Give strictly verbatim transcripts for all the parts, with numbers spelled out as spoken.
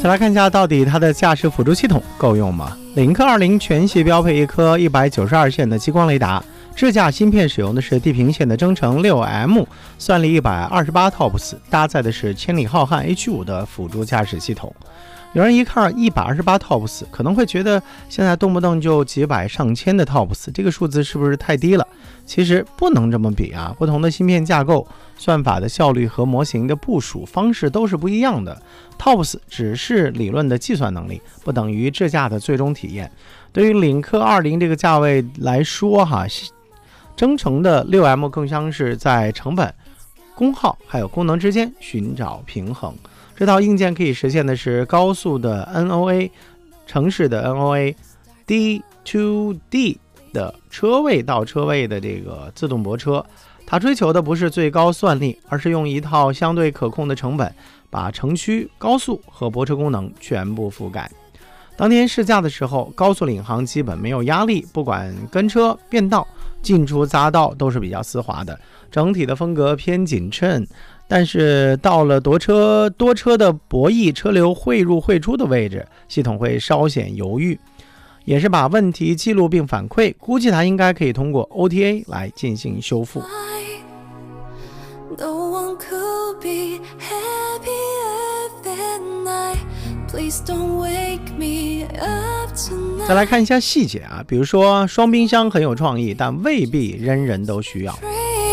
再来看一下，到底它的驾驶辅助系统够用吗？领克二零全系标配一颗一百九十二线的激光雷达，智驾芯片使用的是地平线的征程 六 M， 算力一百二十八 T O P S， 搭载的是千里浩瀚 H 五 的辅助驾驶系统。有人一看一百二十八 T O P S， 可能会觉得现在动不动就几百上千的 T O P S， 这个数字是不是太低了？其实不能这么比啊，不同的芯片架构、算法的效率和模型的部署方式都是不一样的。T O P S 只是理论的计算能力，不等于智驾的最终体验。对于领克二零这个价位来说哈，征程的 六 M 更像是在成本、功耗还有功能之间寻找平衡。这套硬件可以实现的是高速的 N O A、 城市的 N O A、D to D 的车位到车位的这个自动泊车。它追求的不是最高算力，而是用一套相对可控的成本，把城区、高速和泊车功能全部覆盖。当天试驾的时候，高速领航基本没有压力，不管跟车、变道、进出匝道都是比较丝滑的，整体的风格偏谨慎。但是到了多车多车的博弈、车流汇入汇出的位置，系统会稍显犹豫，也是把问题记录并反馈，估计它应该可以通过 O T A 来进行修复。再来看一下细节啊，比如说双冰箱很有创意，但未必人人都需要。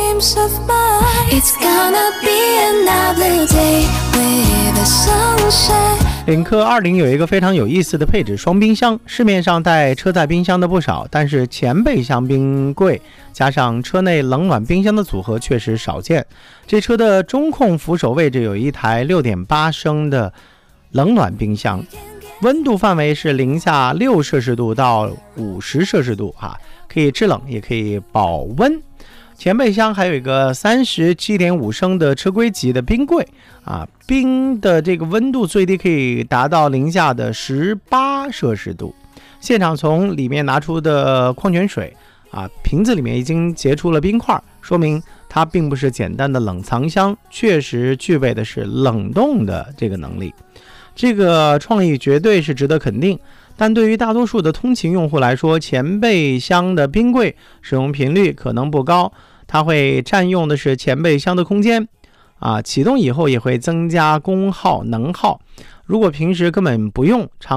领克二零有一个非常有意思的配置，双冰箱。市面上带车载冰箱的不少，但是前备箱冰柜加上车内冷暖冰箱的组合确实少见。这车的中控扶手位置有一台 六点八升的冷暖冰箱，温度范围是零下六摄氏度到五十摄氏度啊，可以制冷也可以保温。前备箱还有一个 三十七点五升的车规级的冰柜啊，冰的这个温度最低可以达到零下的十八摄氏度。现场从里面拿出的矿泉水啊，瓶子里面已经结出了冰块，说明它并不是简单的冷藏箱，确实具备的是冷冻的这个能力。这个创意绝对是值得肯定，但对于大多数的通勤用户来说，前备箱的冰柜使用频率可能不高，它会占用的是前备箱的空间啊，启动以后也会增加功耗能耗。如果平时根本不用，常